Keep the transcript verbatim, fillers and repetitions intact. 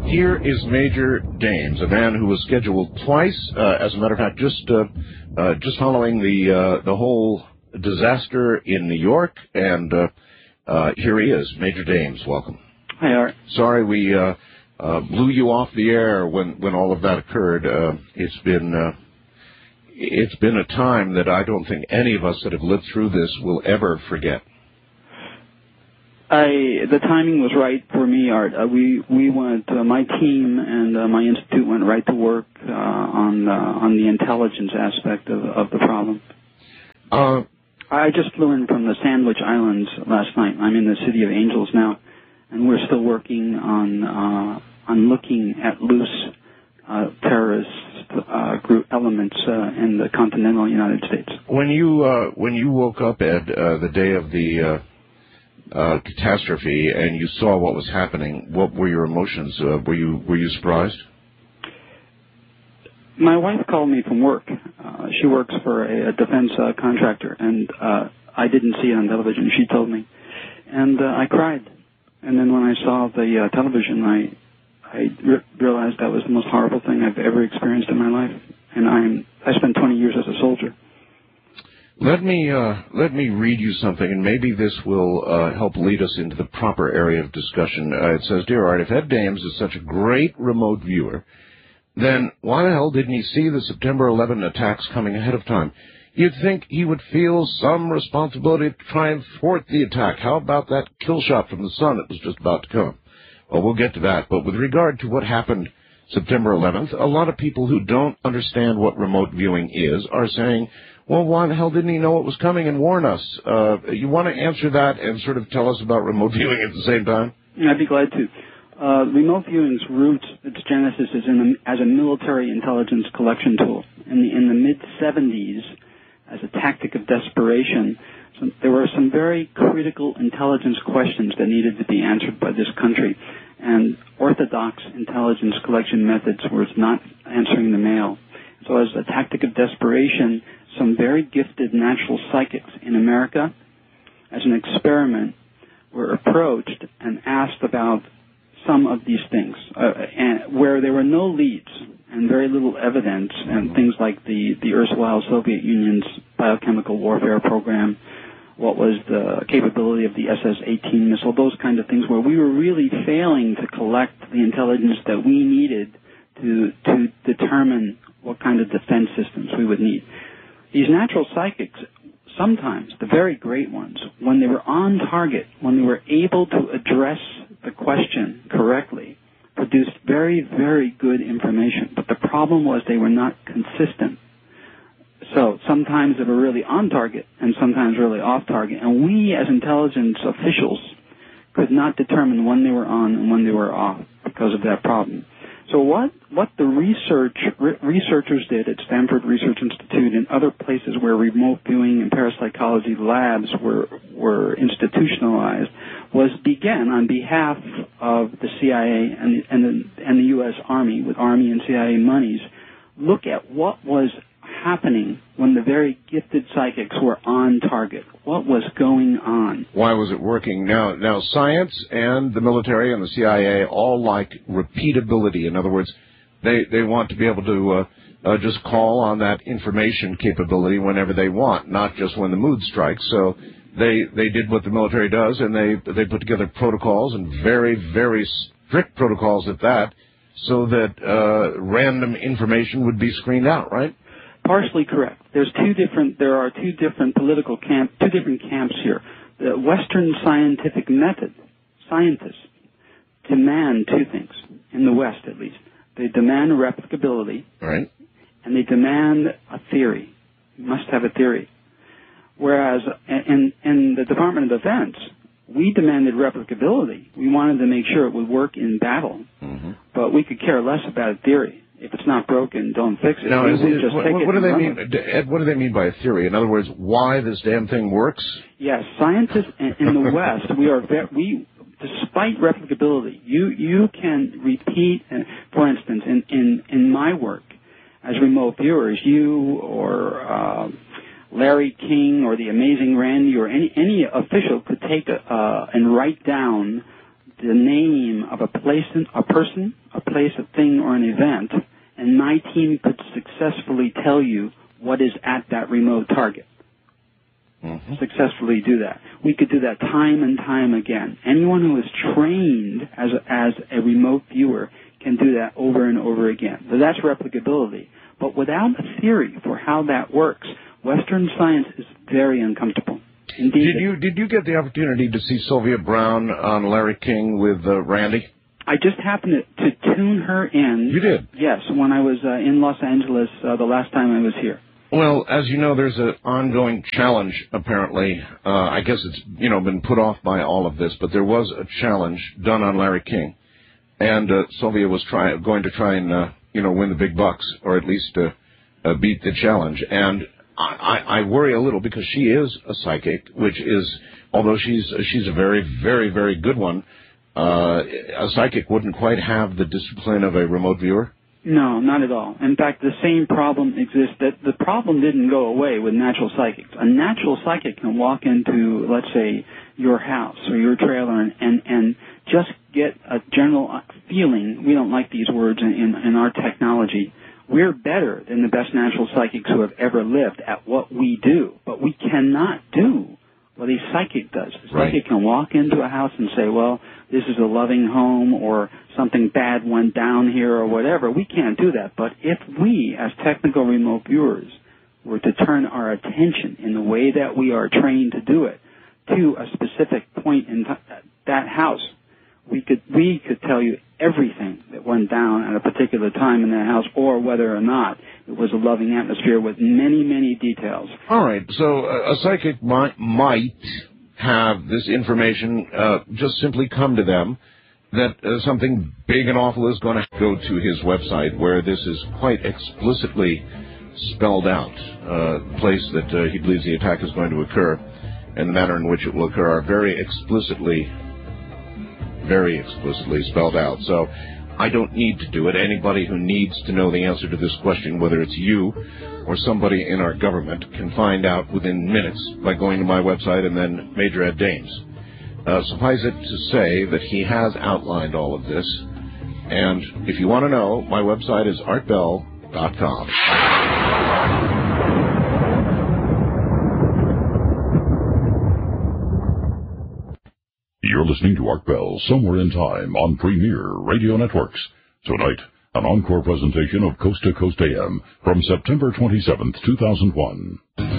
Here is Major Dames, a man who was scheduled twice, uh, as a matter of fact, just uh, uh, just following the uh, the whole disaster in New York, and uh, uh, here he is, Major Dames. Welcome. Hi, Art. Sorry we uh, uh, blew you off the air when, when all of that occurred. Uh, it's been uh, it's been a time that I don't think any of us that have lived through this will ever forget. I, the timing was right for me, Art. Uh, we we went, uh, my team and uh, my institute went right to work uh, on uh, on the intelligence aspect of, of the problem. Uh, I just flew in from the Sandwich Islands last night. I'm in the City of Angels now, and we're still working on uh, on looking at loose uh, terrorist uh, group elements uh, in the continental United States. When you uh, when you woke up, Ed, uh, the day of the uh, Uh, catastrophe, and you saw what was happening, what were your emotions? Uh, were you were you surprised? My wife called me from work. Uh, she works for a, a defense uh, contractor, and uh, I didn't see it on television. She told me, and uh, I cried. And then when I saw the uh, television, I I re- realized that was the most horrible thing I've ever experienced in my life. And I'm I spent twenty years as a soldier. Let me uh, let me read you something, and maybe this will uh, help lead us into the proper area of discussion. Uh, it says, "Dear Art, if Ed Dames is such a great remote viewer, then why the hell didn't he see the September eleventh attacks coming ahead of time? You'd think he would feel some responsibility to try and thwart the attack. How about that kill shot from the sun that was just about to come?" Well, we'll get to that. But with regard to what happened September eleventh, a lot of people who don't understand what remote viewing is are saying, well, why the hell didn't he know it was coming and warn us? Uh, you want to answer that and sort of tell us about remote viewing at the same time? I'd be glad to. Uh, remote viewing's roots, its genesis is in a, as a military intelligence collection tool. In the, in the mid-seventies, as a tactic of desperation, some, there were some very critical intelligence questions that needed to be answered by this country. And orthodox intelligence collection methods was not answering the mail. So as a tactic of desperation, some very gifted natural psychics in America, as an experiment, were approached and asked about some of these things, uh, and where there were no leads and very little evidence, and things like the, the erstwhile Soviet Union's biochemical warfare program, what was the capability of the S S eighteen missile, those kind of things, where we were really failing to collect the intelligence that we needed to to determine what kind of defense systems we would need. These natural psychics, sometimes, the very great ones, when they were on target, when they were able to address the question correctly, produced very, very good information. But the problem was they were not consistent. So sometimes they were really on target and sometimes really off target. And we, as intelligence officials, could not determine when they were on and when they were off because of that problem. So what, what the research, re- researchers did at Stanford Research Institute and other places where remote viewing and parapsychology labs were, were institutionalized was began on behalf of the C I A and the, and the, and the U S Army, with Army and C I A monies, look at what was happening when the very gifted psychics were on target. What was going on? Why was it working? Now, now, science and the military and the C I A all like repeatability. In other words, they they want to be able to uh, uh, just call on that information capability whenever they want, not just when the mood strikes. So they they did what the military does, and they they put together protocols, and very very strict protocols at that, so that uh, random information would be screened out, right? Partially correct. There's two different. There are two different political camp, two different camps here. The Western scientific method, scientists demand two things in the West, at least. They demand replicability, right, and they demand a theory. You must have a theory. Whereas in in the Department of Defense, we demanded replicability. We wanted to make sure it would work in battle, mm-hmm. but we could care less about theory. If it's not broken, don't fix it. Now, is it, just what, take what it do they mean? it. Ed, what do they mean by a theory? In other words, why this damn thing works? Yes, scientists in, in the West, we are very, we, despite replicability, you you can repeat. Uh, for instance, in, in in my work as remote viewers, you or uh, Larry King or the amazing Randy or any any official could take a, uh, and write down the name of a place, a person, a place, a thing, or an event, and my team could successfully tell you what is at that remote target. Mm-hmm. Successfully do that. We could do that time and time again. Anyone who is trained as a, as a remote viewer can do that over and over again. So that's replicability. But without a theory for how that works, Western science is very uncomfortable. Indeed. Did you did you get the opportunity to see Sylvia Browne on Larry King with uh, Randy? I just happened to, to tune her in. You did? Yes, when I was uh, in Los Angeles uh, the last time I was here. Well, as you know, there's an ongoing challenge, apparently. Uh, I guess it's, you know, been put off by all of this, but there was a challenge done on Larry King. And uh, Sylvia was try, going to try and, uh, you know, win the big bucks, or at least uh, uh, beat the challenge. And I, I, I worry a little because she is a psychic, which is, although she's she's a very, very, very good one, uh, a psychic wouldn't quite have the discipline of a remote viewer. No, not at all. In fact, the same problem exists. That the problem didn't go away with natural psychics. A natural psychic can walk into, let's say, your house or your trailer and, and, and just get a general feeling. We don't like these words in, in, in our technology. We're better than the best natural psychics who have ever lived at what we do, but we cannot do what a psychic does. A right. psychic can walk into a house and say, well, this is a loving home, or something bad went down here, or whatever. We can't do that. But if we, as technical remote viewers, were to turn our attention in the way that we are trained to do it to a specific point in th- that house, we could we could tell you everything that went down at a particular time in that house, or whether or not it was a loving atmosphere with many, many details. All right. So uh, a psychic might, might have this information uh, just simply come to them, that uh, something big and awful is going to go to his website where this is quite explicitly spelled out. Uh, the place that uh, he believes the attack is going to occur and the manner in which it will occur are very explicitly, very explicitly spelled out. So I don't need to do it. Anybody who needs to know the answer to this question, whether it's you or somebody in our government, can find out within minutes by going to my website and then Major Ed Dames. Uh, suffice it to say that he has outlined all of this. And if you want to know, my website is art bell dot com. You're listening to Art Bell, Somewhere in Time, on Premier Radio Networks. Tonight, an encore presentation of Coast to Coast A M from September twenty-seventh, two thousand one.